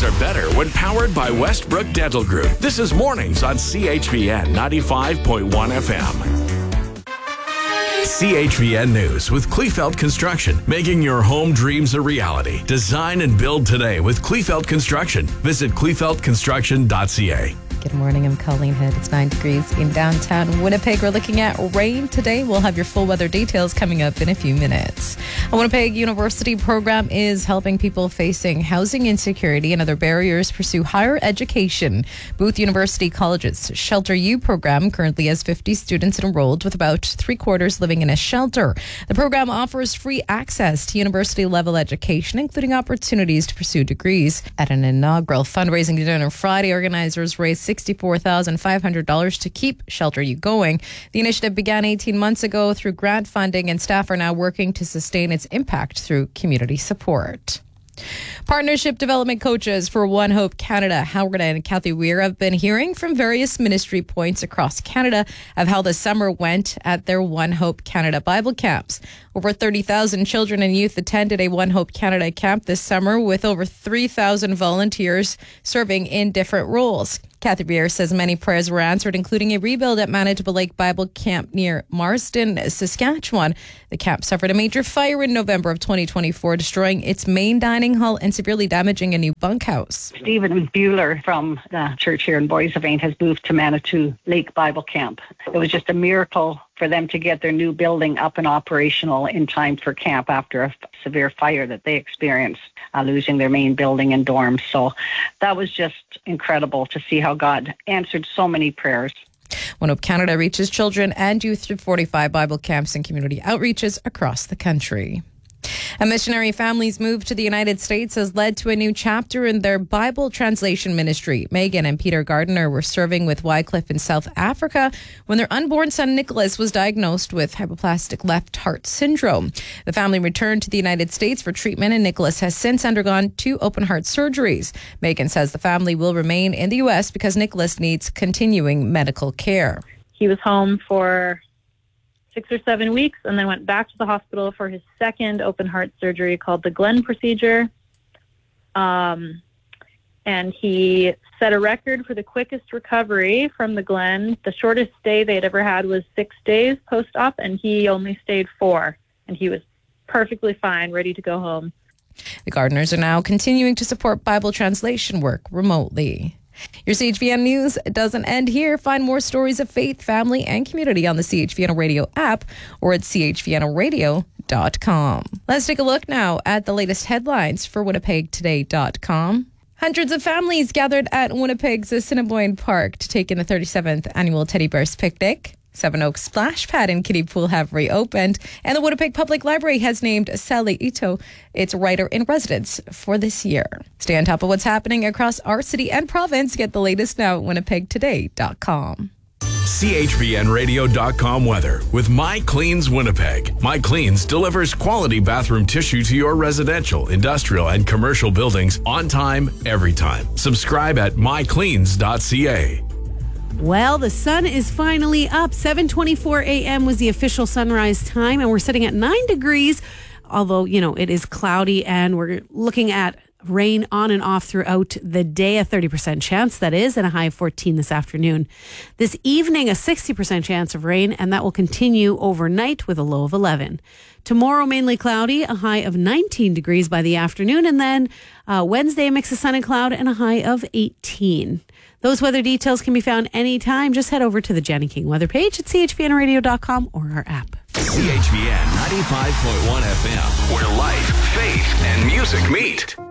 are better when powered by Westbrook Dental Group. This is Mornings on CHVN 95.1 FM. CHVN News with Kleefeld Construction, making your home dreams a reality. Design and build today with Kleefeld Construction. Visit kleefeldconstruction.ca. Good morning, I'm Colleen Hood. It's 9 degrees in downtown Winnipeg. We're looking at rain today. We'll have your full weather details coming up in a few minutes. A Winnipeg University program is helping people facing housing insecurity and other barriers pursue higher education. Booth University College's Shelter U program currently has 50 students enrolled, with about 3/4 living in a shelter. The program offers free access to university-level education, including opportunities to pursue degrees. At an inaugural fundraising dinner Friday, organizers raised $64,500 to keep Shelter U going. The initiative began 18 months ago through grant funding, and staff are now working to sustain its impact through community support. Partnership development coaches for One Hope Canada, Howard and Kathy Weir, have been hearing from various ministry points across Canada of how the summer went at their One Hope Canada Bible camps. Over 30,000 children and youth attended a One Hope Canada camp this summer, with over 3,000 volunteers serving in different roles. Kathy Weir says many prayers were answered, including a rebuild at Manitoba Lake Bible Camp near Marsden, Saskatchewan. The camp suffered a major fire in November of 2024, destroying its main dining hall and severely damaging a new bunkhouse. Stephen Bueller from the church here in Boys of Ain has moved to Manitou Lake Bible Camp. It was just a miracle for them to get their new building up and operational in time for camp after a severe fire that they experienced, losing their main building and dorms. So that was just incredible to see how God answered so many prayers. One Hope Canada reaches children and youth through 45 Bible camps and community outreaches across the country. A missionary family's move to the United States has led to a new chapter in their Bible translation ministry. Megan and Peter Gardner were serving with Wycliffe in South Africa when their unborn son Nicholas was diagnosed with hypoplastic left heart syndrome. The family returned to the United States for treatment, and Nicholas has since undergone 2 open heart surgeries. Megan says the family will remain in the U.S. because Nicholas needs continuing medical care. He was home for 6 or 7 weeks and then went back to the hospital for his second open heart surgery called the Glenn procedure. And he set a record for the quickest recovery from the Glenn. The shortest stay they'd ever had was 6 days post-op, and he only stayed 4. And he was perfectly fine, ready to go home. The Gardners are now continuing to support Bible translation work remotely. Your CHVN News doesn't end here. Find more stories of faith, family, and community on the CHVN Radio app or at chvnradio.com. Let's take a look now at the latest headlines for winnipegtoday.com. Hundreds of families gathered at Winnipeg's Assiniboine Park to take in the 37th annual Teddy Bears Picnic. Seven Oaks Splash Pad and Kiddie Pool have reopened, and the Winnipeg Public Library has named Sally Ito its writer-in-residence for this year. Stay on top of what's happening across our city and province. Get the latest now at winnipegtoday.com. CHVNradio.com weather with My Cleans Winnipeg. My Cleans delivers quality bathroom tissue to your residential, industrial, and commercial buildings on time, every time. Subscribe at mycleans.ca. Well, the sun is finally up. 7:24 a.m. was the official sunrise time, and we're sitting at 9 degrees, although, it is cloudy, and we're looking at rain on and off throughout the day, a 30% chance, that is, and a high of 14 this afternoon. This evening, a 60% chance of rain, and that will continue overnight with a low of 11. Tomorrow, mainly cloudy, a high of 19 degrees by the afternoon, and then Wednesday, a mix of sun and cloud, and a high of 18. Those weather details can be found anytime. Just head over to the Jenny King weather page at chvnradio.com or our app. CHVN 95.1 FM, where life, faith, and music meet.